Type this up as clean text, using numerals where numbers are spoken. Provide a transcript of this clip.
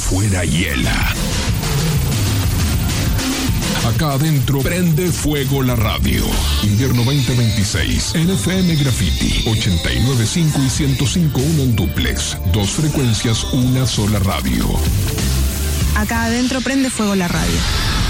afuera hiela. Acá adentro prende fuego la radio. Invierno 2026 en FM Graffiti 89.5 y 105.1 en duplex. 2 frecuencias, una sola radio. Acá adentro prende fuego la radio.